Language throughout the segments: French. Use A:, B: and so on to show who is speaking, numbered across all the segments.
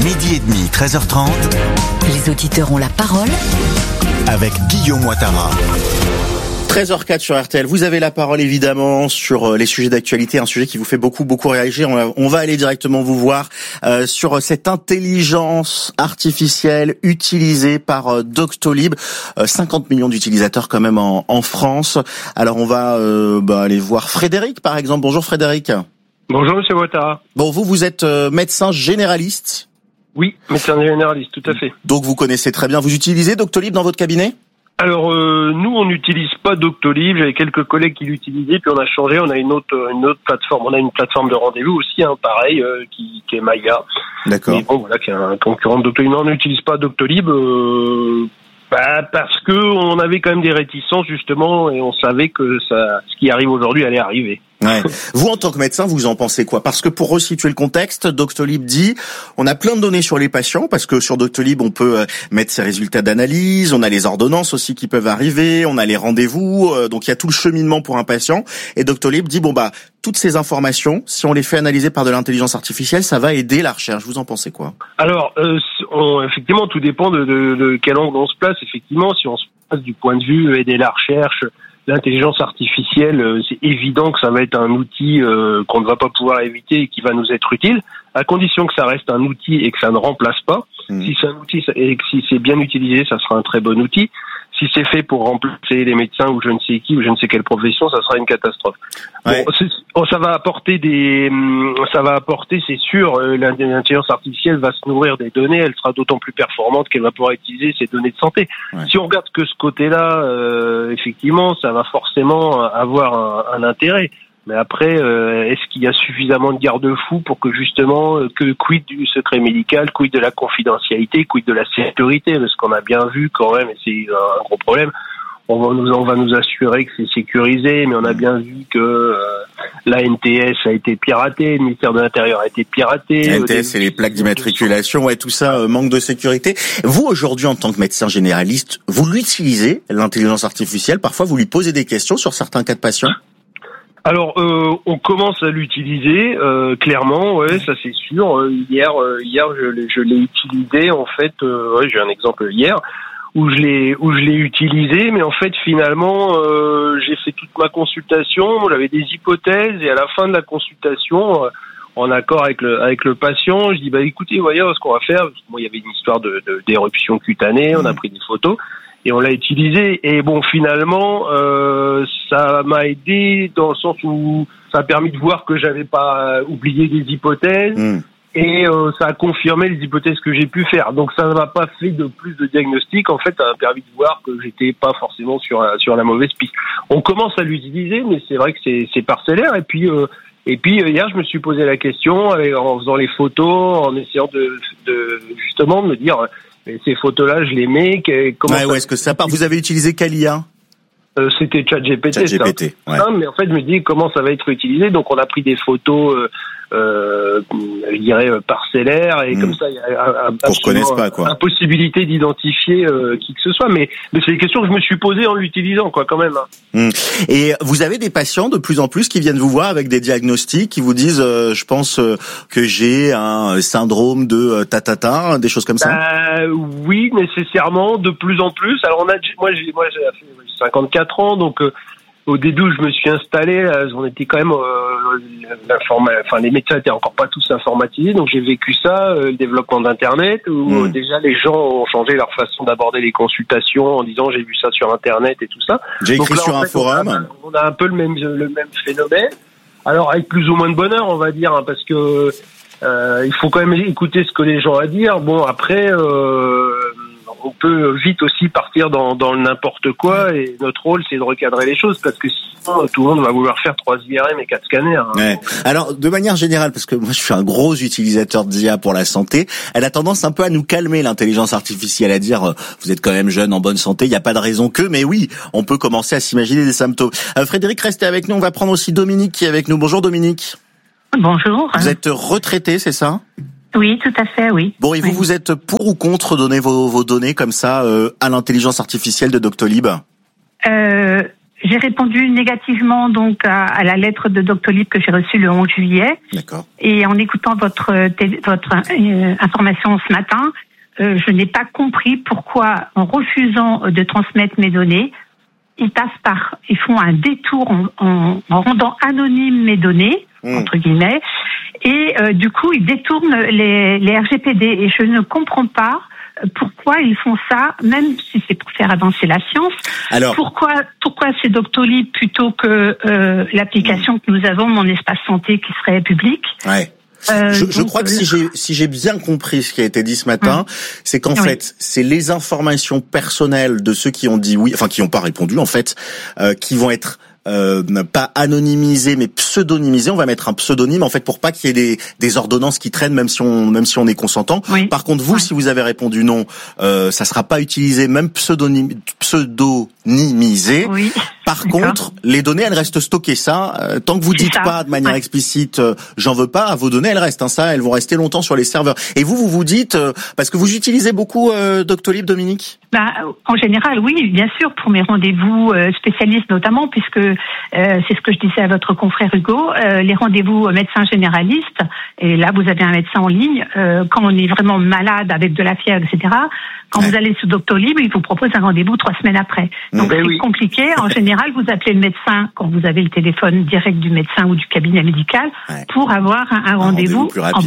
A: Midi et demi, 13h30.
B: Les auditeurs ont la parole
A: Avec Guillaume Ouattara.
C: 13h04 sur RTL. Vous avez la parole évidemment sur les sujets d'actualité, un sujet qui vous fait beaucoup réagir. On va aller directement vous voir sur cette intelligence artificielle utilisée par Doctolib. 50 millions d'utilisateurs quand même en France. Alors on va aller voir Frédéric par exemple. Bonjour Frédéric.
D: Bonjour Monsieur Ouattara.
C: Bon, vous êtes médecin généraliste.
D: Oui, médecin généraliste, tout à fait.
C: Donc vous connaissez très bien. Vous utilisez Doctolib dans votre cabinet ?
D: Alors nous on n'utilise pas Doctolib, j'avais quelques collègues qui l'utilisaient, puis on a changé, on a une autre plateforme, on a une plateforme de rendez-vous aussi, pareil, qui est Maya.
C: D'accord.
D: Mais bon voilà, qui est un concurrent de Doctolib. Non, on n'utilise pas Doctolib parce que on avait quand même des réticences justement, et on savait que ce qui arrive aujourd'hui allait arriver.
C: Ouais. Vous, en tant que médecin, vous en pensez quoi ? Parce que pour resituer le contexte, Doctolib dit, on a plein de données sur les patients, parce que sur Doctolib, on peut mettre ses résultats d'analyse, on a les ordonnances aussi qui peuvent arriver, on a les rendez-vous, donc il y a tout le cheminement pour un patient. Et Doctolib dit, toutes ces informations, si on les fait analyser par de l'intelligence artificielle, ça va aider la recherche. Vous en pensez quoi ?
D: Alors, effectivement, tout dépend de quel angle on se place. Effectivement, si on se place du point de vue aider la recherche, l'intelligence artificielle, c'est évident que ça va être un outil qu'on ne va pas pouvoir éviter et qui va nous être utile, à condition que ça reste un outil et que ça ne remplace pas. Si c'est un outil et que si c'est bien utilisé, ça sera un très bon outil. Si c'est fait pour remplacer les médecins ou je ne sais qui ou je ne sais quelle profession, ça sera une catastrophe.
C: Ouais.
D: Bon, ça va apporter, c'est sûr, l'intelligence artificielle va se nourrir des données, elle sera d'autant plus performante qu'elle va pouvoir utiliser ces données de santé.
C: Ouais.
D: Si on regarde que ce côté-là, effectivement, ça va forcément avoir un intérêt. Mais après, est-ce qu'il y a suffisamment de garde-fous pour que justement, quid du secret médical, quid de la confidentialité, quid de la sécurité, parce qu'on a bien vu quand même, et c'est un gros problème, on va nous assurer que c'est sécurisé, mais on a bien vu que la NTS a été piratée, le ministère de l'Intérieur a été piraté.
C: La NTS, c'est les plaques d'immatriculation, tout ça manque de sécurité. Vous, aujourd'hui, en tant que médecin généraliste, vous l'utilisez, l'intelligence artificielle, parfois vous lui posez des questions sur certains cas de patients ?
D: Alors, on commence à l'utiliser, clairement, ouais, ça c'est sûr. Hier, je l'ai utilisé, en fait, j'ai un exemple hier, où je l'ai utilisé, mais en fait, finalement, j'ai fait toute ma consultation, j'avais des hypothèses, et à la fin de la consultation, en accord avec le patient, je dis, écoutez, voyez ce qu'on va faire, parce que moi, il y avait une histoire d'éruption cutanée, on a pris des photos, et on l'a utilisé, et bon, finalement, ça m'a aidé dans le sens où ça a permis de voir que j'avais pas oublié des hypothèses, et ça a confirmé les hypothèses que j'ai pu faire. Donc ça ne m'a pas fait de plus de diagnostic, en fait, ça m'a permis de voir que j'étais pas forcément sur la mauvaise piste. On commence à l'utiliser, mais c'est vrai que c'est parcellaire, et puis hier, je me suis posé la question, en faisant les photos, en essayant de justement de me dire... Et ces photos-là, je les mets.
C: Où est-ce que ça part ? Vous avez utilisé quelle IA ?
D: C'était ChatGPT.
C: ChatGPT, ouais.
D: Mais en fait, je me dis comment ça va être utilisé. Donc, on a pris des photos, je dirais, parcellaires. Et comme ça, il y a impossibilité d'identifier qui que ce soit. Mais c'est des questions que je me suis posées en l'utilisant, quoi, quand même.
C: Et vous avez des patients de plus en plus qui viennent vous voir avec des diagnostics, qui vous disent, je pense que j'ai un syndrome de tatata, des choses comme ça.
D: Oui, nécessairement, de plus en plus. Alors, moi j'ai 54 ans, donc au début où je me suis installé, on était quand même les médecins étaient encore pas tous informatisés, donc j'ai vécu ça, le développement d'Internet, où déjà les gens ont changé leur façon d'aborder les consultations en disant j'ai vu ça sur Internet et tout ça.
C: J'ai écrit sur un forum.
D: On a un peu le même phénomène. Alors avec plus ou moins de bonheur, on va dire, parce que il faut quand même écouter ce que les gens ont à dire. Bon, après, on peut vite aussi partir dans le n'importe quoi, et notre rôle, c'est de recadrer les choses, parce que sinon, tout le monde va vouloir faire 3 IRM et 4 scanners.
C: Ouais. Alors, de manière générale, parce que moi, je suis un gros utilisateur d'IA pour la santé, elle a tendance un peu à nous calmer, l'intelligence artificielle, à dire, vous êtes quand même jeune, en bonne santé, il n'y a pas de raison que, mais oui, on peut commencer à s'imaginer des symptômes. Frédéric, restez avec nous, on va prendre aussi Dominique qui est avec nous. Bonjour Dominique.
E: Bonjour.
C: Vous êtes retraité, c'est ça ?
E: Oui, tout à fait, oui.
C: Bon, et vous êtes pour ou contre donner vos données comme ça à l'intelligence artificielle de Doctolib ?
E: j'ai répondu négativement donc à la lettre de Doctolib que j'ai reçue le 11 juillet.
C: D'accord.
E: Et en écoutant votre information ce matin, je n'ai pas compris pourquoi, en refusant de transmettre mes données, ils font un détour en rendant anonymes mes données, entre guillemets, et du coup ils détournent les RGPD. Et je ne comprends pas pourquoi ils font ça, même si c'est pour faire avancer la science. Alors, pourquoi c'est Doctolib plutôt que l'application que nous avons, Mon Espace Santé, qui serait public?
C: Ouais. Je crois que si j'ai bien compris ce qui a été dit ce matin, c'est qu'en fait, c'est les informations personnelles de ceux qui ont dit oui, enfin qui n'ont pas répondu en fait, qui vont être pas anonymisé mais pseudonymisé. On va mettre un pseudonyme en fait pour pas qu'il y ait des ordonnances qui traînent même si on est consentant. Oui. Par contre vous, si vous avez répondu non, ça sera pas utilisé, même pseudonymisé. Oui. Par contre, les données elles restent stockées. Ça, tant que vous dites pas de manière explicite, j'en veux pas, vos données elles restent. Ça, elles vont rester longtemps sur les serveurs. Et vous dites parce que vous utilisez beaucoup Doctolib, Dominique?
E: En général, oui, bien sûr, pour mes rendez-vous spécialistes notamment, puisque c'est ce que je disais à votre confrère Hugo, les rendez-vous médecins généralistes, et là vous avez un médecin en ligne, quand on est vraiment malade avec de la fièvre, etc., quand vous allez sur Doctolib, il vous propose un rendez-vous 3 semaines après. Donc c'est compliqué. En général, vous appelez le médecin quand vous avez le téléphone direct du médecin ou du cabinet médical pour avoir un rendez-vous en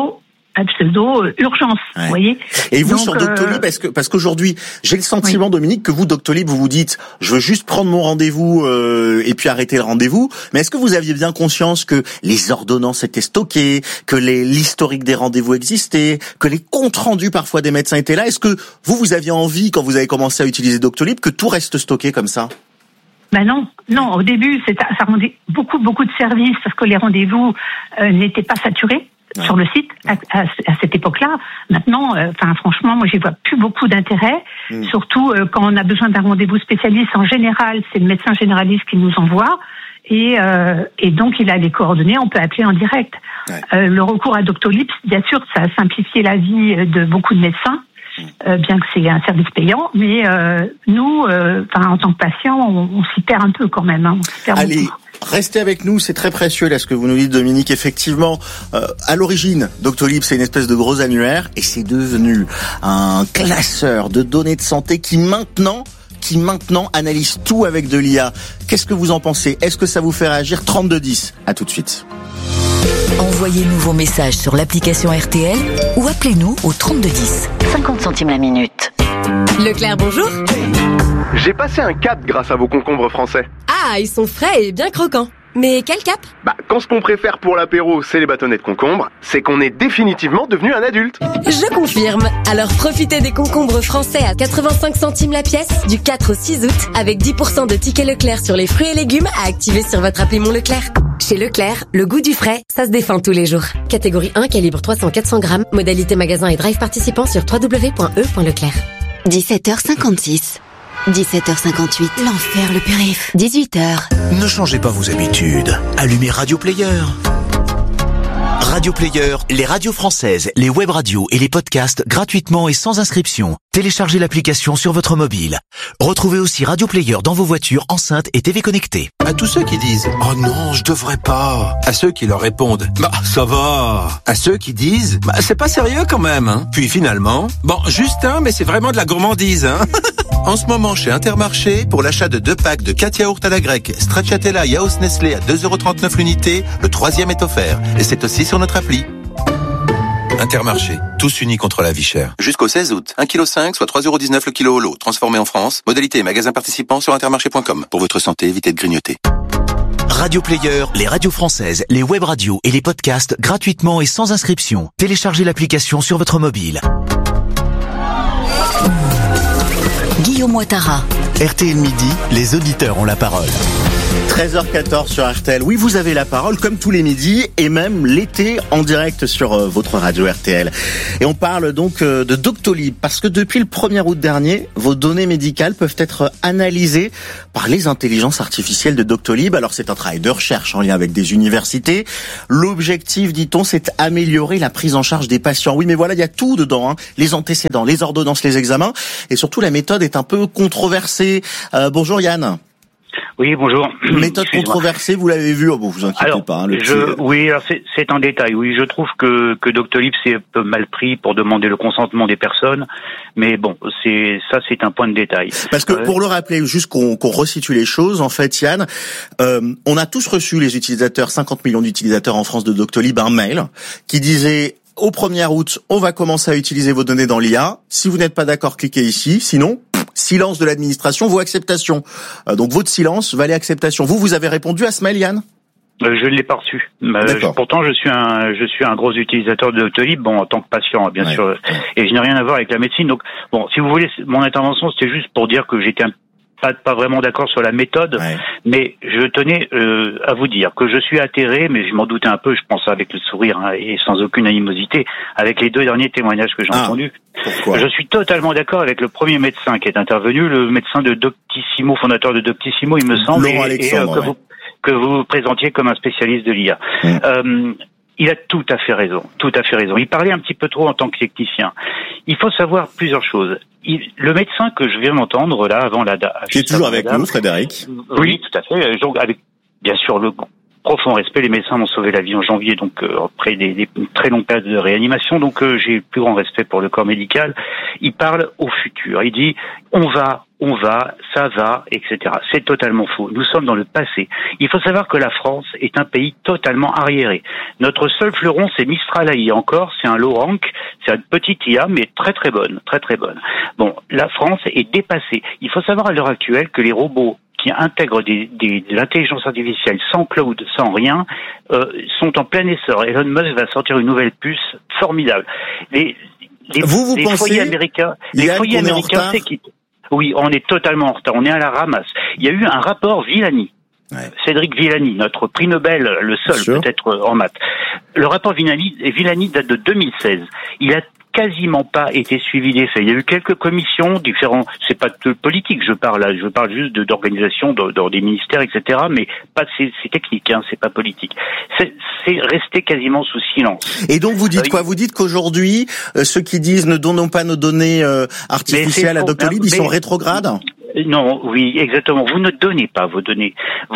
E: pseudo urgence, vous voyez.
C: Et vous, sur Doctolib, parce qu'aujourd'hui, j'ai le sentiment, Dominique, que vous, Doctolib, vous dites, je veux juste prendre mon rendez-vous et puis arrêter le rendez-vous. Mais est-ce que vous aviez bien conscience que les ordonnances étaient stockées, que l'historique des rendez-vous existait, que les comptes rendus parfois des médecins étaient là? Est-ce que vous aviez envie, quand vous avez commencé à utiliser Doctolib, que tout reste stocké comme ça?
E: Non. Au début, ça rendait beaucoup de services parce que les rendez-vous n'étaient pas saturés sur le site à cette époque-là. Maintenant, franchement, moi, j'y vois plus beaucoup d'intérêt. Surtout quand on a besoin d'un rendez-vous spécialiste. En général, c'est le médecin généraliste qui nous envoie. Et donc, il a les coordonnées, on peut appeler en direct. Le recours à Doctolib, bien sûr, ça a simplifié la vie de beaucoup de médecins. Bien que c'est un service payant, mais nous, en tant que patients, on s'y perd un peu quand même. On s'y perd beaucoup.
C: Restez avec nous, c'est très précieux là ce que vous nous dites, Dominique. Effectivement, à l'origine, Doctolib c'est une espèce de gros annuaire et c'est devenu un classeur de données de santé qui maintenant analyse tout avec de l'IA. Qu'est-ce que vous en pensez? Est-ce que ça vous fait réagir? 3210. À tout de suite.
B: Envoyez-nous vos messages sur l'application RTL ou appelez-nous au 3210. 50 centimes la minute.
F: Leclerc, bonjour.
G: J'ai passé un cap grâce à vos concombres français.
F: Ah, ils sont frais et bien croquants. Mais quel cap?
G: Quand ce qu'on préfère pour l'apéro, c'est les bâtonnets de concombre, c'est qu'on est définitivement devenu un adulte.
F: Je confirme. Alors profitez des concombres français à 85 centimes la pièce du 4 au 6 août avec 10% de tickets Leclerc sur les fruits et légumes à activer sur votre appli Mon Leclerc. Chez Leclerc, le goût du frais, ça se défend tous les jours. Catégorie 1, calibre 300-400 grammes, modalité magasin et drive participant sur www.e.leclerc.
H: 17h56. 17h58, l'enfer le périph'. 18h.
A: Ne changez pas vos habitudes. Allumez Radio Player. Radio Player, les radios françaises, les web radios et les podcasts gratuitement et sans inscription. Téléchargez l'application sur votre mobile. Retrouvez aussi Radio Player dans vos voitures, enceintes et TV connectées.
I: À tous ceux qui disent « Oh non, je devrais pas ». À ceux qui leur répondent « Bah, ça va ». À ceux qui disent « Bah, c'est pas sérieux quand même, hein ». Puis finalement « Bon, juste mais c'est vraiment de la gourmandise, hein ». En ce moment, chez Intermarché, pour l'achat de 2 packs de 4 yaourts à la grecque, Stracciatella Yaourt Nestlé à 2,39€ l'unité, le 3e est offert. Et c'est aussi sur notre appli. Intermarché, tous unis contre la vie chère. Jusqu'au 16 août, 1,5 kg, soit 3,19€ le kilo au lot, transformé en France. Modalité et magasin participant sur intermarché.com. Pour votre santé, évitez de grignoter.
A: Radio Player, les radios françaises, les web radios et les podcasts gratuitement et sans inscription. Téléchargez l'application sur votre mobile.
B: Guillaume Ouattara.
A: RTL Midi, les auditeurs ont la parole.
C: 13h14 sur RTL. Oui, vous avez la parole comme tous les midis et même l'été en direct sur votre radio RTL. Et on parle donc de Doctolib parce que depuis le 1er août dernier, vos données médicales peuvent être analysées par les intelligences artificielles de Doctolib. Alors c'est un travail de recherche en lien avec des universités. L'objectif, dit-on, c'est améliorer la prise en charge des patients. Oui, mais voilà, il y a tout dedans, hein. Les antécédents, les ordonnances, les examens et surtout la méthode est un peu controversée. Bonjour Yann.
J: Oui, bonjour.
C: Méthode controversée, vous l'avez vu, vous inquiétez pas.
J: Oui, alors c'est un détail. Oui, je trouve que Doctolib s'est un peu mal pris pour demander le consentement des personnes, mais bon, c'est un point de détail.
C: Parce que pour le rappeler, juste qu'on resitue les choses, en fait, Yann, on a tous reçu, les utilisateurs, 50 millions d'utilisateurs en France de Doctolib, un mail qui disait: au 1er août, on va commencer à utiliser vos données dans l'IA. Si vous n'êtes pas d'accord, cliquez ici. Sinon, silence de l'administration, vos acceptations. Donc votre silence valait acceptation. Vous avez répondu à ce mail, Yann ?
J: Je ne l'ai pas reçu. Pourtant, je suis un gros utilisateur de Doctolib, en tant que patient, bien sûr, et je n'ai rien à voir avec la médecine. Donc, bon, si vous voulez, mon intervention, c'était juste pour dire que j'étais pas vraiment d'accord sur la méthode, mais je tenais à vous dire que je suis atterré, mais je m'en doutais un peu, je pense avec le sourire et sans aucune animosité, avec les 2 derniers témoignages que j'ai entendus.
C: Pourquoi ?
J: Je suis totalement d'accord avec le premier médecin qui est intervenu, le médecin de Doctissimo, fondateur de Doctissimo, il me semble,
C: Laurent Alexandre,
J: que vous présentiez comme un spécialiste de l'IA. Il a tout à fait raison. Il parlait un petit peu trop en tant que technicien. Il faut savoir plusieurs choses. Le médecin que je viens d'entendre là avant
C: qui est toujours avec nous, Frédéric.
J: Oui, tout à fait. Donc, avec bien sûr le profond respect, les médecins m'ont sauvé la vie en janvier, donc après des très longues périodes de réanimation. Donc j'ai le plus grand respect pour le corps médical. Il parle au futur. Il dit on va, ça va, etc. C'est totalement faux. Nous sommes dans le passé. Il faut savoir que la France est un pays totalement arriéré. Notre seul fleuron, c'est Mistral AI. Encore, c'est un low rank, c'est une petite IA, mais très très bonne, très très bonne. Bon, la France est dépassée. Il faut savoir à l'heure actuelle que les robots qui intègrent de l'intelligence artificielle sans cloud, sans rien, sont en plein essor. Elon Musk va sortir une nouvelle puce formidable. Les
C: pensez,
J: foyers américains, c'est qui... Oui, on est totalement en retard. On est à la ramasse. Il y a eu un rapport Villani. Cédric Villani, notre prix Nobel, le seul peut-être en maths. Le rapport Villani date de 2016. Il a quasiment pas été suivi des faits. Il y a eu quelques commissions différentes. C'est pas de politique, je parle là. Je parle juste d'organisation dans des ministères, etc. Mais pas c'est technique, c'est pas politique. C'est resté quasiment sous silence.
C: Et donc vous dites quoi ? Vous dites qu'aujourd'hui, ceux qui disent ne donnons pas nos données artificielles à Doctolib, ils sont rétrogrades ?
J: Non, oui, exactement. Vous ne donnez pas vos données.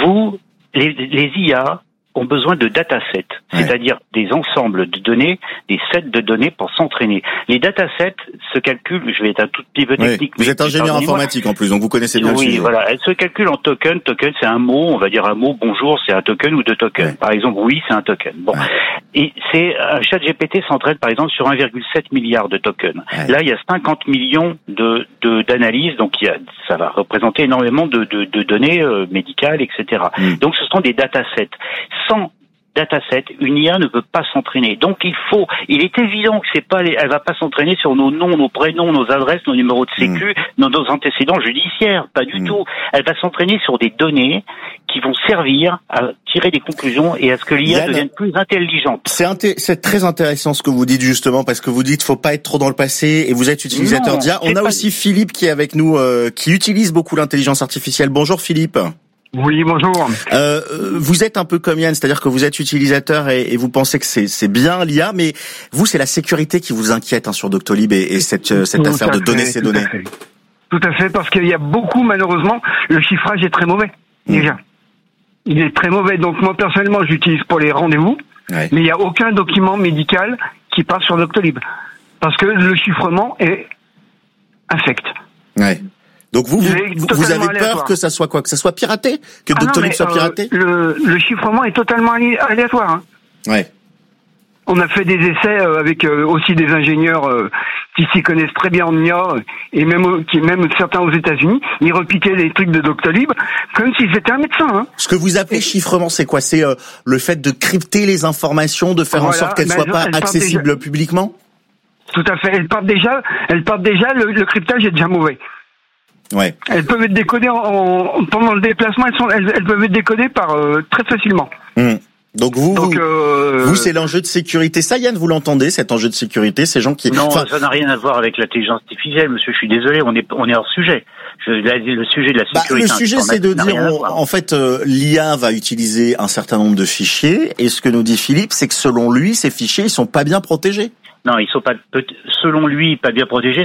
J: Les IA ont besoin de datasets, c'est-à-dire des ensembles de données, des sets de données pour s'entraîner. Les datasets se calculent, je vais être un tout petit peu technique.
C: Vous êtes ingénieur informatique en plus, donc vous connaissez bien le sujet.
J: Oui, voilà, elles se calculent en tokens. Token, c'est un mot, on va dire un mot, bonjour, c'est un token ou 2 tokens. Par exemple, oui, c'est un token. Bon. Et c'est, un ChatGPT s'entraîne par exemple sur 1,7 milliard de tokens. Là, il y a 50 millions d'analyses, donc ça va représenter énormément de données médicales, etc. Donc ce sont des datasets. Sans dataset, une IA ne peut pas s'entraîner. Donc il est évident que elle va pas s'entraîner sur nos noms, nos prénoms, nos adresses, nos numéros de sécu, nos antécédents judiciaires, pas du tout. Elle va s'entraîner sur des données qui vont servir à tirer des conclusions et à ce que l'IA devienne plus intelligente.
C: C'est très intéressant ce que vous dites justement, parce que vous dites faut pas être trop dans le passé et vous êtes utilisateur d'IA. On a aussi Philippe qui est avec nous, qui utilise beaucoup l'intelligence artificielle. Bonjour Philippe.
K: Oui, bonjour.
C: Vous êtes un peu comme Yann, c'est-à-dire que vous êtes utilisateur et vous pensez que c'est bien l'IA, mais vous, c'est la sécurité qui vous inquiète sur Doctolib et cette affaire de donner ces données.
K: Tout à fait, parce qu'il y a beaucoup, malheureusement, le chiffrage est très mauvais, déjà. Il est très mauvais, donc moi, personnellement, j'utilise pour les rendez-vous, mais il n'y a aucun document médical qui passe sur Doctolib, parce que le chiffrement est infect.
C: Donc vous avez peur que ça soit quoi ? Que ça soit piraté ? Que Doctolib soit piraté ?
K: Le chiffrement est totalement aléatoire. On a fait des essais avec aussi des ingénieurs qui s'y connaissent très bien en IA et même certains aux États-Unis. Ils repiquaient les trucs de Doctolib comme si c'était un médecin.
C: Ce que vous appelez chiffrement, c'est quoi ? C'est le fait de crypter les informations, de faire en sorte qu'elles soient pas accessibles publiquement ?
K: Tout à fait. Elles partent déjà. Le cryptage est déjà mauvais. Elles peuvent être décodées pendant le déplacement. Elles peuvent être décodées très facilement.
C: Donc vous, c'est l'enjeu de sécurité. Ça, Yann, vous l'entendez, cet enjeu de sécurité, ces gens qui...
J: Non, ça n'a rien à voir avec l'intelligence artificielle, monsieur. Je suis désolé, on est hors sujet. Le sujet de la sécurité.
C: Le sujet, c'est de dire, en fait, l'IA va utiliser un certain nombre de fichiers, et ce que nous dit Philippe, c'est que selon lui, ces fichiers, ils sont pas bien protégés.
J: Non, ils sont pas, selon lui, pas bien protégés,